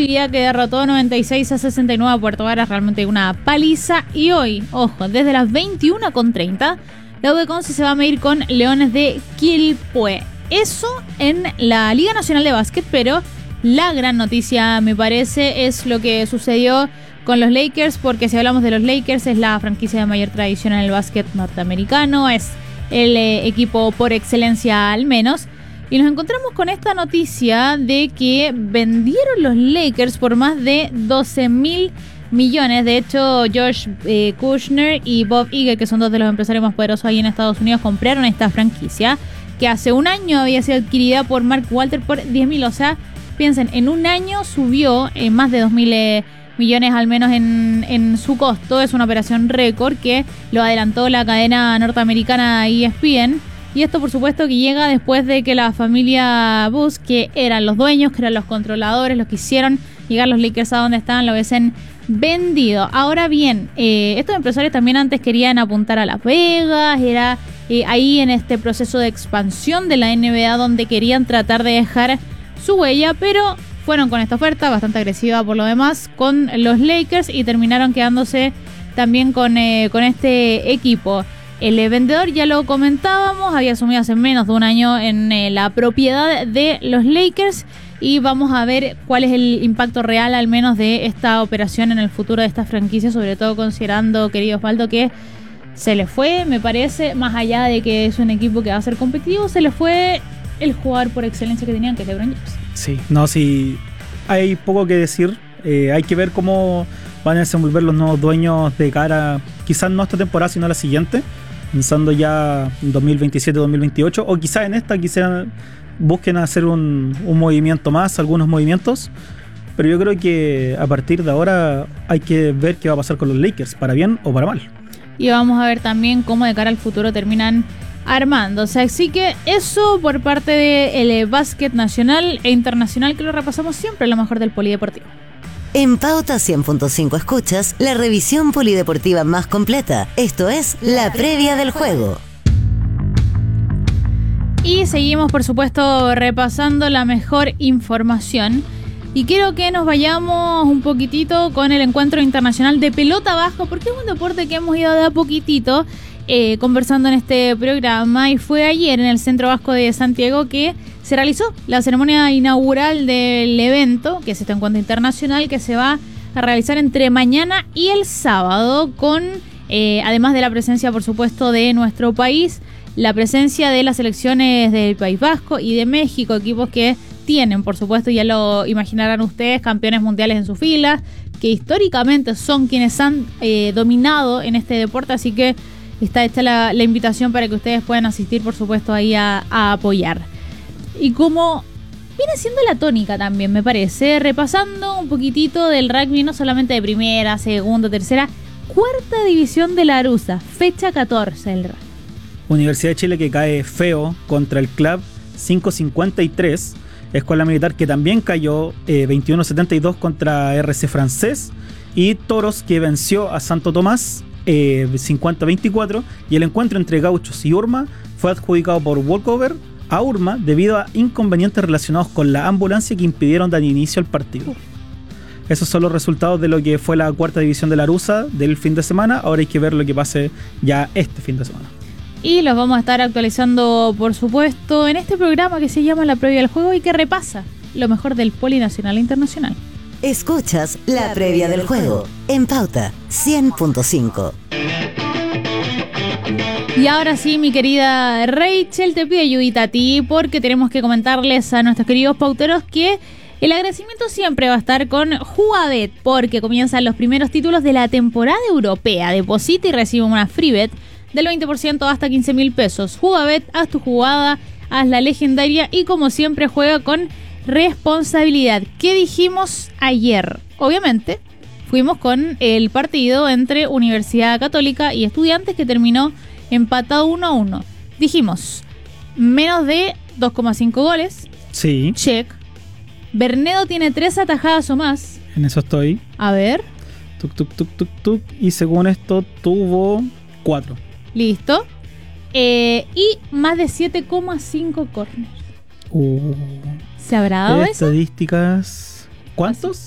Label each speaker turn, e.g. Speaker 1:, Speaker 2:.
Speaker 1: Bolivia, que derrotó 96-69 a Puerto Varas, realmente una paliza. Y hoy, ojo, desde las 21:30, la U de Conce se va a medir con Leones de Quilpué. Eso en la Liga Nacional de Básquet, pero la gran noticia, me parece, es lo que sucedió con los Lakers, porque si hablamos de los Lakers, es la franquicia de mayor tradición en el básquet norteamericano, es el equipo por excelencia al menos. Y nos encontramos con esta noticia de que vendieron los Lakers por más de 12.000 millones. De hecho, George Kushner y Bob Iger, que son dos de los empresarios más poderosos ahí en Estados Unidos, compraron esta franquicia, que hace un año había sido adquirida por Mark Walter por 10.000. O sea, piensen, en un año subió más de 2.000 millones al menos en su costo. Es una operación récord que lo adelantó la cadena norteamericana ESPN. Y esto, por supuesto, que llega después de que la familia Bush, que eran los dueños, que eran los controladores, los que hicieron llegar los Lakers a donde estaban, lo hubiesen vendido. Ahora bien, estos empresarios también antes querían apuntar a Las Vegas, era ahí en este proceso de expansión de la NBA donde querían tratar de dejar su huella, pero fueron con esta oferta bastante agresiva por lo demás con los Lakers y terminaron quedándose también con este equipo. El vendedor, ya lo comentábamos, había asumido hace menos de un año en la propiedad de los Lakers, y vamos a ver cuál es el impacto real al menos de esta operación en el futuro de esta franquicia, sobre todo considerando, querido Osvaldo, que se le fue, me parece, más allá de que es un equipo que va a ser competitivo, se le fue el jugador por excelencia que tenían, que es LeBron James.
Speaker 2: Sí, hay poco que decir. Hay que ver cómo van a desenvolver los nuevos dueños de cara, quizás no esta temporada, sino a la siguiente, pensando ya en 2027-2028, o quizás en esta, quizás busquen hacer un movimiento más, algunos movimientos. Pero yo creo que a partir de ahora hay que ver qué va a pasar con los Lakers, para bien o para mal.
Speaker 1: Y vamos a ver también cómo de cara al futuro terminan armándose. Así que eso por parte del básquet nacional e internacional, que lo repasamos siempre, lo mejor del polideportivo.
Speaker 3: En Pauta 100.5 escuchas la revisión polideportiva más completa. Esto es la previa del juego.
Speaker 1: Y seguimos, por supuesto, repasando la mejor información. Y quiero que nos vayamos un poquitito con el encuentro internacional de pelota bajo, porque es un deporte que hemos ido de a poquitito conversando en este programa. Y fue ayer en el Centro Vasco de Santiago que se realizó la ceremonia inaugural del evento, que es este encuentro internacional que se va a realizar entre mañana y el sábado, con además de la presencia, por supuesto, de nuestro país, la presencia de las selecciones del País Vasco y de México, equipos que tienen, por supuesto, ya lo imaginarán ustedes, campeones mundiales en sus filas, que históricamente son quienes han dominado en este deporte, así que está hecha la invitación para que ustedes puedan asistir, por supuesto, ahí a apoyar. Y como viene siendo la tónica también, me parece, repasando un poquitito del rugby, no solamente de primera, segunda, tercera, cuarta división de la Arusa, fecha 14 del rugby.
Speaker 2: Universidad de Chile que cae feo contra el Club 553, Escuela Militar que también cayó 21-72 contra RC Francés, y Toros que venció a Santo Tomás 50-24, y el encuentro entre Gauchos y Urma fue adjudicado por walkover a Urma debido a inconvenientes relacionados con la ambulancia que impidieron dar inicio al partido. Esos son los resultados de lo que fue la cuarta división de la Arusa del fin de semana. Ahora hay que ver lo que pase ya este fin de semana.
Speaker 1: Y los vamos a estar actualizando, por supuesto, en este programa que se llama La Previa del Juego y que repasa lo mejor del poli nacional e internacional.
Speaker 3: Escuchas la previa del juego en Pauta 100.5.
Speaker 1: Y ahora sí, mi querida Rachel, te pido ayudita a ti porque tenemos que comentarles a nuestros queridos pauteros que el agradecimiento siempre va a estar con Jugabet, porque comienzan los primeros títulos de la temporada europea. Deposita y recibe una free bet del 20% hasta 15.000 pesos. Jugabet, haz tu jugada, haz la legendaria y como siempre juega con responsabilidad. ¿Qué dijimos ayer? Obviamente fuimos con el partido entre Universidad Católica y Estudiantes que terminó empatado 1-1. Dijimos menos de 2,5 goles.
Speaker 2: Sí.
Speaker 1: Check. Bernedo tiene 3 atajadas o más.
Speaker 2: En eso estoy.
Speaker 1: A ver.
Speaker 2: Tuk. Y según esto tuvo 4.
Speaker 1: Listo. Y más de 7,5 corners. ¿Se habrá dado eso?
Speaker 2: Estadísticas. ¿Cuántos?